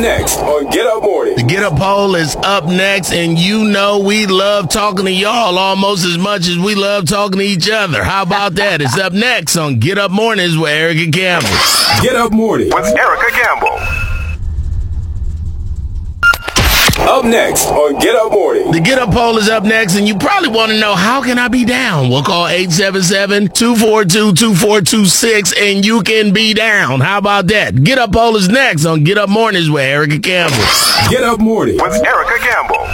next on Get Up Morning. The Get Up poll is up next, and you know we love talking to y'all almost as much as we love talking to each other. How about that? It's up next on Get Up Mornings with Erica Campbell. Get Up Morning with Erica Campbell. Up next on Get Up Morning. The Get Up poll is up next, and you probably want to know, how can I be down? We'll call 877-242-2426, and you can be down. How about that? Get Up poll is next on Get Up Mornings with Erica Campbell. Get Up Morning with Erica Campbell.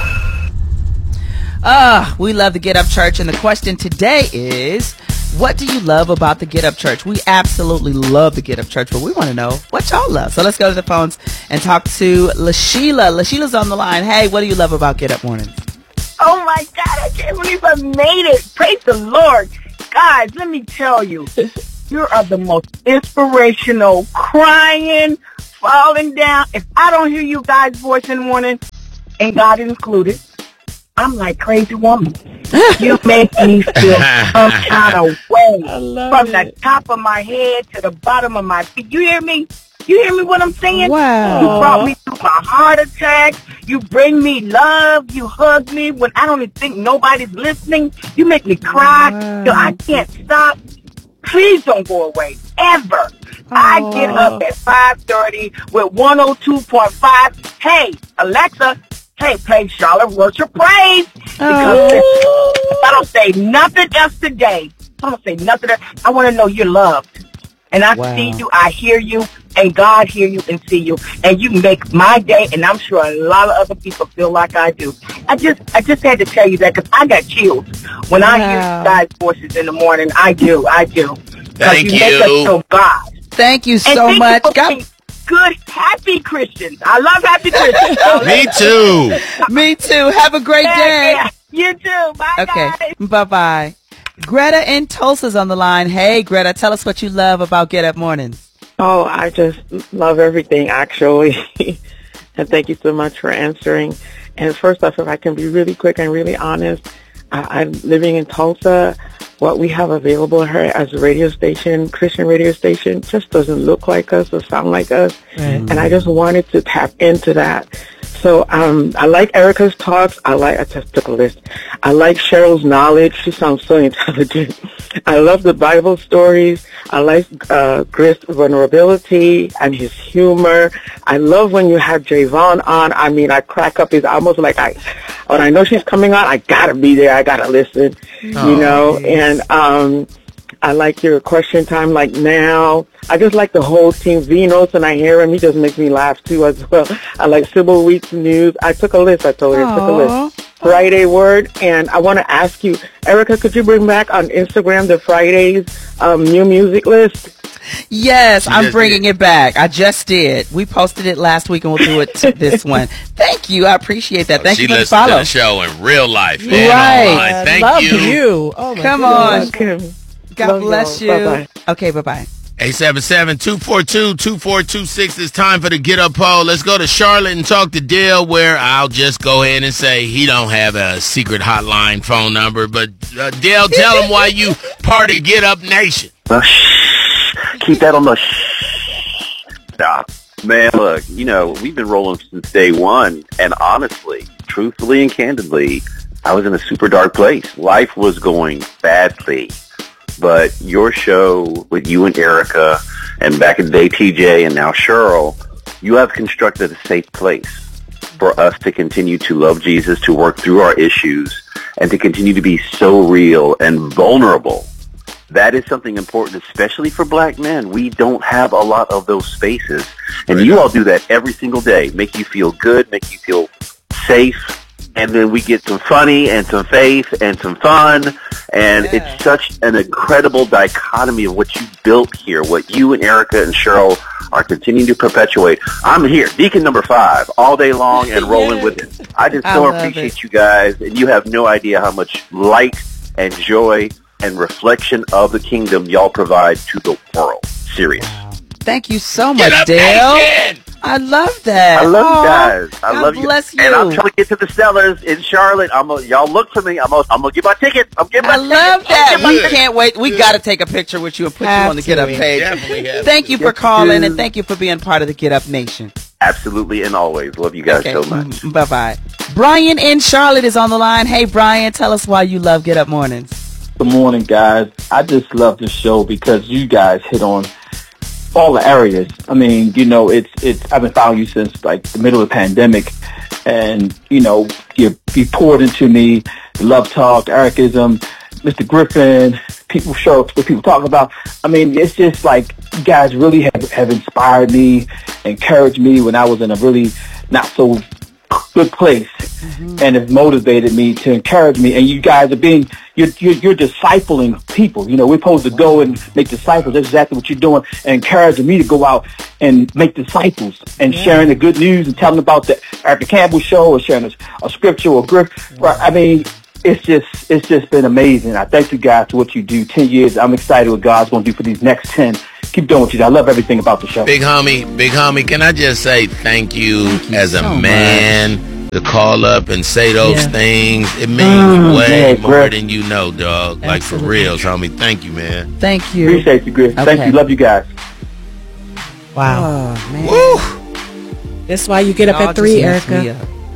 We love the Get Up Church, and the question today is, what do you love about the Get Up Church? We absolutely love the Get Up Church, but we want to know what y'all love. So let's go to the phones and talk to LaSheila. LaSheila's on the line. Hey, what do you love about Get Up Mornings? Oh my God, I can't believe I made it. Praise the Lord. Guys, let me tell you, you are the most inspirational, crying, falling down. If I don't hear you guys' voice in the morning, and God included, I'm like crazy woman. You make me feel some kind of way from the top of my head to the bottom of my feet. You hear me? You hear me what I'm saying? Wow. You brought me through my heart attack. You bring me love. You hug me when I don't even think nobody's listening. You make me cry till I can't stop. Please don't go away, ever. I get up at 5:30 with 102.5. Hey, Alexa. Hey, play Charlotte Worship Praise. Because if I don't say nothing else today, I want to know you're loved. And I see you, I hear you, and God hear you and see you. And you make my day, and I'm sure a lot of other people feel like I do. I just had to tell you that because I got chills when I hear you guys' voices in the morning. I do. Thank you. Make us so God. Thank you so much. Good, happy Christians. I love happy Christians. Me too. Me too. Have a great day. Yeah. You too. Bye, Okay. guys. Bye-bye. Greta in Tulsa's on the line. Hey, Greta, tell us what you love about Get Up Mornings. Oh, I just love everything, actually. And thank you so much for answering. And first off, if I can be really quick and really honest, I'm living in Tulsa. What we have available here as a radio station, Christian radio station, just doesn't look like us or sound like us. And I just wanted to tap into that. So I like Erica's talks. I just took a list. I like Cheryl's knowledge. She sounds so intelligent. I love the Bible stories. I like Chris' vulnerability and his humor. I love when you have Javon on. I mean, I crack up. It's almost like when I know she's coming on, I gotta be there. I gotta listen, you know. And I like your question time, like now. I just like the whole team. Venus, and I hear him. He just makes me laugh, too, as well. I like Sybil Weeks News. I took a list. I told her I took a list. Friday Word. And I want to ask you, Erica, could you bring back on Instagram the Fridays new music list? Yes, I'm bringing it back. I just did. We posted it last week, and we'll do it this one. Thank you. I appreciate that. Thank you for the follow. She listens to the show in real life. Right. Thank love you. Oh, my Come goodness. on. God bless you. Bye-bye. Okay, bye-bye. 877-242-2426. It's time for the Get Up poll. Let's go to Charlotte and talk to Dale, where I'll just go ahead and say he don't have a secret hotline phone number. But Dale, tell him why you part of Get Up Nation. Keep that on the stop. Man, look, we've been rolling since day one. And honestly, truthfully and candidly, I was in a super dark place. Life was going badly. But your show with you and Erica, and back in the day TJ, and now Cheryl, you have constructed a safe place for us to continue to love Jesus, to work through our issues, and to continue to be so real and vulnerable. That is something important, especially for black men. We don't have a lot of those spaces. And you all do that every single day. Make you feel good, make you feel safe. And then we get some funny and some faith and some fun. And it's such an incredible dichotomy of what you built here, what you and Erica and Cheryl are continuing to perpetuate. I'm here, Deacon number 5, all day long and rolling with it. I just so appreciate you guys. And you have no idea how much light and joy and reflection of the kingdom y'all provide to the world. Serious. Thank you so much, Dale. I love that. I love you guys. I love you. Bless you. And I'm trying to get to the Stellars in Charlotte. Y'all look for me. I'm gonna get my ticket. I love that. We can't wait. We got to take a picture with you and put you on the Get Up page. Thank you for calling, and thank you for being part of the Get Up Nation. Absolutely and always. Love you guys so much. Bye-bye. Brian in Charlotte is on the line. Hey, Brian, tell us why you love Get Up Mornings. Good morning, guys. I just love this show because you guys hit on all the areas. I mean, you know, it's I've been following you since like the middle of the pandemic, and you know, you poured into me the Love Talk, Ericism, Mr. Griffin, people show what people talk about. I mean, it's just like you guys really have inspired me, encouraged me when I was in a really not so good place, and have motivated me to encourage me. And you guys are you're discipling people. You know, we're supposed to go and make disciples. That's exactly what you're doing, and encouraging me to go out and make disciples and sharing the good news and telling about the Erica Campbell show or sharing a scripture or grift. I mean, it's just been amazing. I thank you guys for what you do. 10 years. I'm excited what God's going to do for these next 10. Keep doing what you do. I love everything about the show. Big homie, can I just say thank you as a man to call up and say those things. It means way more than you know, dog. Absolutely. Like, for real, homie. Thank you, man. Thank you. Appreciate you, Griff. Okay. Thank you. Love you guys. Wow. Oh, man. Woo. That's why you get up at 3, Erica.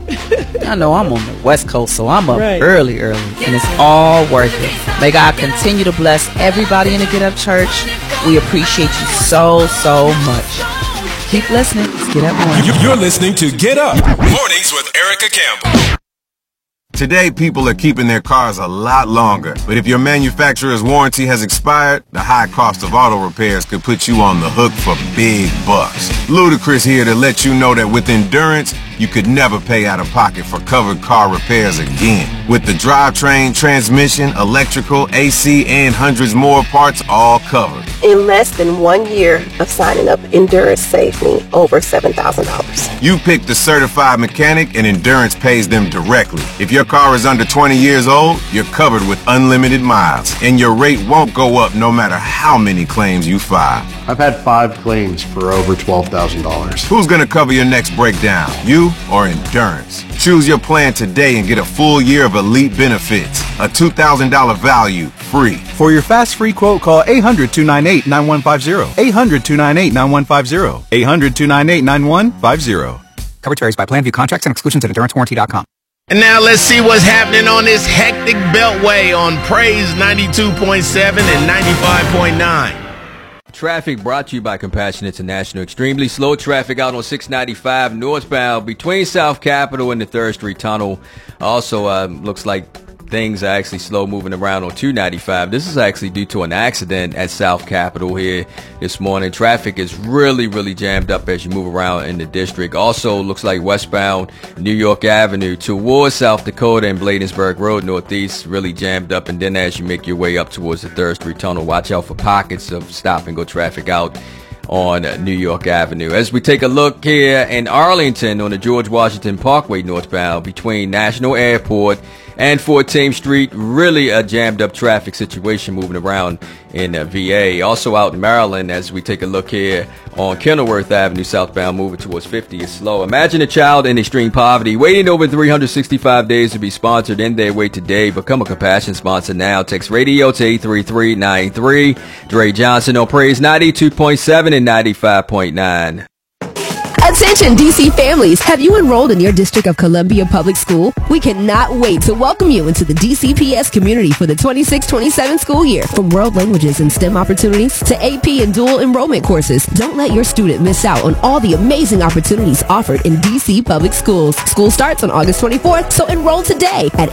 I know I'm on the West Coast, so I'm up early, and it's all worth it. May God continue to bless everybody in the Get Up Church. We appreciate you so, so much. Keep listening. It's Get Up Mornings. You're listening to Get Up Mornings with Erica Campbell. Today, people are keeping their cars a lot longer. But if your manufacturer's warranty has expired, the high cost of auto repairs could put you on the hook for big bucks. Ludacris here to let you know that with Endurance, you could never pay out of pocket for covered car repairs again. With the drivetrain, transmission, electrical, AC, and hundreds more parts all covered. In less than 1 year of signing up, Endurance saved me over $7,000. You pick the certified mechanic and Endurance pays them directly. If your car is under 20 years old, you're covered with unlimited miles, and your rate won't go up no matter how many claims you file. I've had 5 claims for over $12,000. Who's going to cover your next breakdown, you or Endurance? Choose your plan today and get a full year of elite benefits. A $2,000 value, free. For your fast free quote, call 800-298-9150. 800-298-9150. 800-298-9150. Coverage varies by plan. View contracts and exclusions at EnduranceWarranty.com. And now let's see what's happening on this hectic beltway on Praise 92.7 and 95.9. Traffic brought to you by Compassion International. Extremely slow traffic out on 695 northbound between South Capitol and the 3rd Street Tunnel. Also, looks like things are actually slow moving around on 295. This is actually due to an accident at South Capitol here this morning. Traffic is really jammed up as you move around in the district. Also, looks like westbound New York Avenue towards South Dakota and Bladensburg Road northeast really jammed up. And then as you make your way up towards the 3rd Street Tunnel, watch out for pockets of stop and go traffic out on New York Avenue. As we take a look here in Arlington on the George Washington Parkway northbound between National Airport and 14th Street, really a jammed up traffic situation moving around in VA. Also out in Maryland, as we take a look here on Kenilworth Avenue southbound moving towards 50 is slow. Imagine a child in extreme poverty waiting over 365 days to be sponsored. End their wait today. Become a Compassion sponsor now. Text radio to 83393. Dre Johnson on Praise 92.7 and 95.9. Attention DC families, have you enrolled in your District of Columbia Public School? We cannot wait to welcome you into the DCPS community for the 26-27 school year. From world languages and STEM opportunities to AP and dual enrollment courses, don't let your student miss out on all the amazing opportunities offered in DC Public Schools. School starts on August 24th, so enroll today at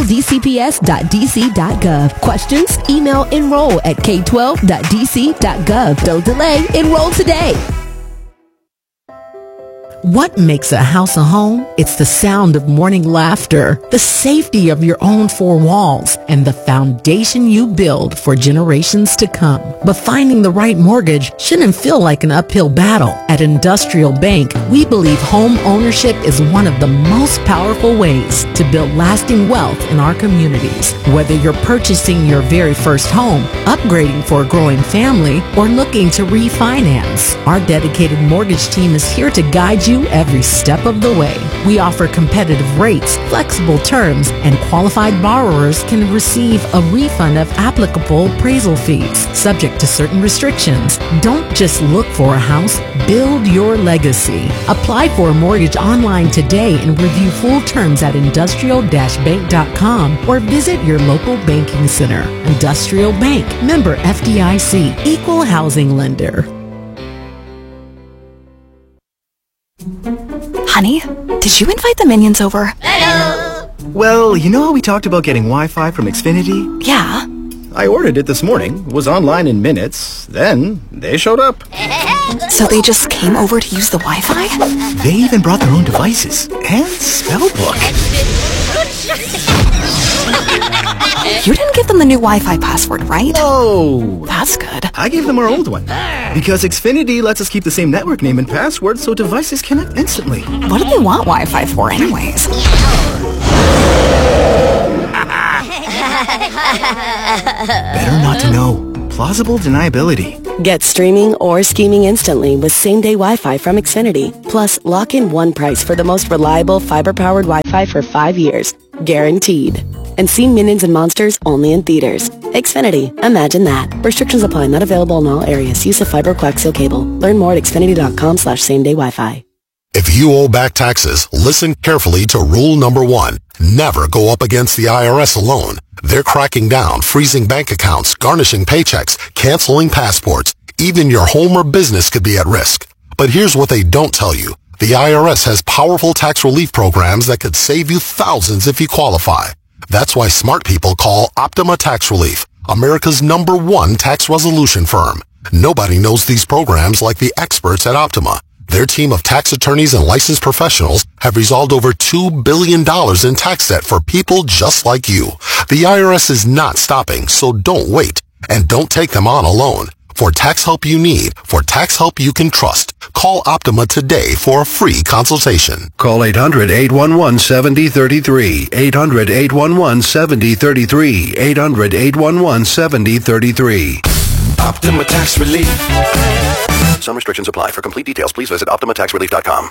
enrolldcps.dc.gov. Questions? Email enroll@k12.dc.gov. Don't delay. Enroll today. What makes a house a home? It's the sound of morning laughter, the safety of your own four walls, and the foundation you build for generations to come. But finding the right mortgage shouldn't feel like an uphill battle. At Industrial Bank, we believe home ownership is one of the most powerful ways to build lasting wealth in our communities. Whether you're purchasing your very first home, upgrading for a growing family, or looking to refinance, our dedicated mortgage team is here to guide you you every step of the way. We offer competitive rates, flexible terms, and qualified borrowers can receive a refund of applicable appraisal fees, subject to certain restrictions. Don't just look for a house, build your legacy. Apply for a mortgage online today and review full terms at industrial-bank.com or visit your local banking center. Industrial Bank, member FDIC, equal housing lender. Honey, did you invite the minions over? Hello! Well, you know how we talked about getting Wi-Fi from Xfinity? Yeah. I ordered it this morning, was online in minutes, then they showed up. So they just came over to use the Wi-Fi? They even brought their own devices and spellbook. You didn't give them the new Wi-Fi password, right? No. That's good. I gave them our old one. Because Xfinity lets us keep the same network name and password so devices connect instantly. What do they want Wi-Fi for anyways? Better not to know. Plausible deniability. Get streaming or scheming instantly with same-day Wi-Fi from Xfinity. Plus, lock in one price for the most reliable fiber-powered Wi-Fi for 5 years. Guaranteed. And see Minions and Monsters only in theaters. Xfinity. Imagine that. Restrictions apply. Not available in all areas. Use of fiber coaxial cable. Learn more at xfinity.com/same-day Wi-Fi. If you owe back taxes, listen carefully to rule number 1. Never go up against the IRS alone. They're cracking down, freezing bank accounts, garnishing paychecks, canceling passports. Even your home or business could be at risk. But here's what they don't tell you. The IRS has powerful tax relief programs that could save you thousands if you qualify. That's why smart people call Optima Tax Relief, America's #1 tax resolution firm. Nobody knows these programs like the experts at Optima. Their team of tax attorneys and licensed professionals have resolved over $2 billion in tax debt for people just like you. The IRS is not stopping, so don't wait. And don't take them on alone. For tax help you need, for tax help you can trust, call Optima today for a free consultation. Call 800-811-7033. 800-811-7033. 800-811-7033. Optima Tax Relief. Some restrictions apply. For complete details, please visit OptimaTaxRelief.com.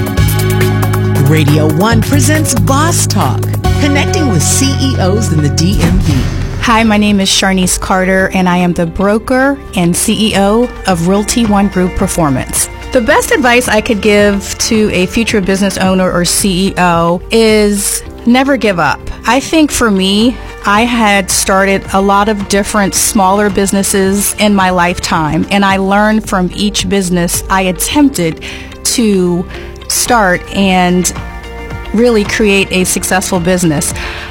Radio 1 presents Boss Talk, connecting with CEOs in the DMV. Hi, my name is Sharnice Carter, and I am the broker and CEO of Realty One Group Performance. The best advice I could give to a future business owner or CEO is never give up. I think for me, I had started a lot of different smaller businesses in my lifetime, and I learned from each business I attempted to start and really create a successful business.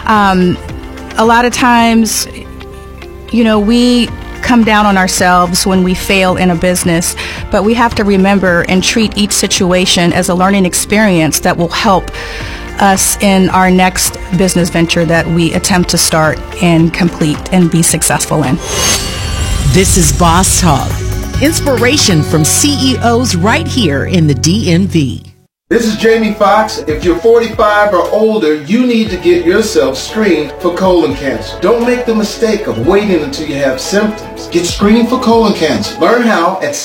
A lot of times, we come down on ourselves when we fail in a business, but we have to remember and treat each situation as a learning experience that will help us in our next business venture that we attempt to start and complete and be successful in. This is Boss Talk, inspiration from CEOs right here in the DMV. This is Jamie Foxx. If you're 45 or older, you need to get yourself screened for colon cancer. Don't make the mistake of waiting until you have symptoms. Get screened for colon cancer. Learn how at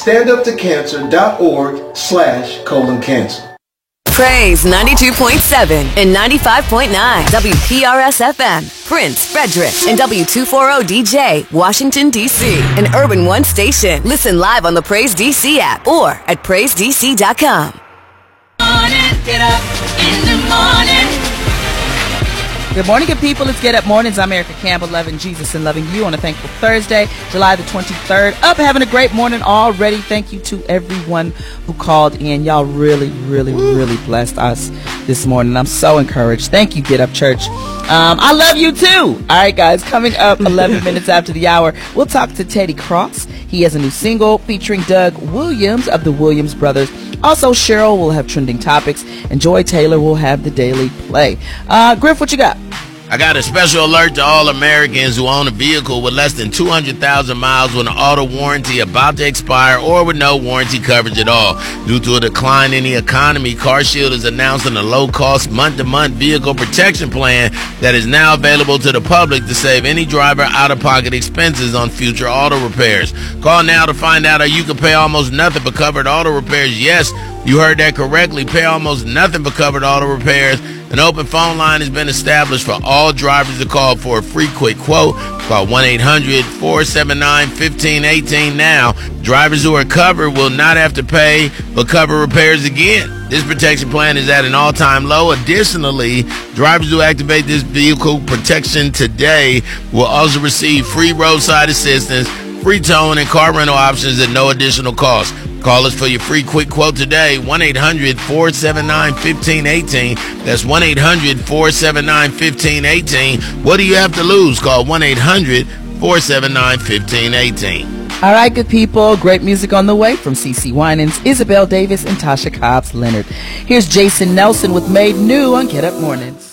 standuptocancer.org/colon cancer. Praise 92.7 and 95.9 WPRS FM, Prince, Frederick, and W240 DJ, Washington, D.C. An Urban One station. Listen live on the Praise DC app or at PraiseDC.com. Get up in the morning. Good morning, good people. It's Get Up Mornings. I'm Erica Campbell, loving Jesus and loving you on a thankful Thursday, July the 23rd. Up, having a great morning already. Thank you to everyone who called in. Y'all really, really, really blessed us this morning. I'm so encouraged. Thank you, Get Up Church. I love you too. All right, guys, coming up 11 minutes after the hour, we'll talk to Teddy Cross. He has a new single featuring Doug Williams of the Williams Brothers. Also, Cheryl will have trending topics, and Joy Taylor will have the daily play. Griff, what you got? I got a special alert to all Americans who own a vehicle with less than 200,000 miles with an auto warranty about to expire or with no warranty coverage at all. Due to a decline in the economy, CarShield is announcing a low-cost month-to-month vehicle protection plan that is now available to the public to save any driver out-of-pocket expenses on future auto repairs. Call now to find out how you can pay almost nothing for covered auto repairs. Yes, You heard that correctly. Pay almost nothing for covered auto repairs. An open phone line has been established for all drivers to call for a free quick quote. Call 1-800-479-1518 now. Drivers who are covered will not have to pay for cover repairs again. This protection plan is at an all-time low. Additionally, drivers who activate this vehicle protection today will also receive free roadside assistance, free towing, and car rental options at no additional cost. Call us for your free quick quote today, 1-800-479-1518. That's 1-800-479-1518. What do you have to lose? Call 1-800-479-1518. All right, good people. Great music on the way from CeCe Winans, Isabel Davis, and Tasha Cobbs Leonard. Here's Jason Nelson with Made New on Get Up Mornings.